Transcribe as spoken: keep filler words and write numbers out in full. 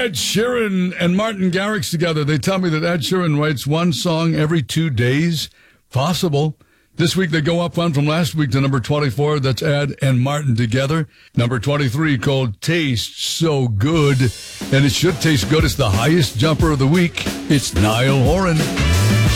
Ed Sheeran and Martin Garrix together. They tell me that Ed Sheeran writes one song every two days. Possible. This week they go up one from last week to number twenty-four. That's Ed and Martin together. Number twenty-three called Taste So Good. And it should taste good. It's the highest jumper of the week. It's Niall Horan.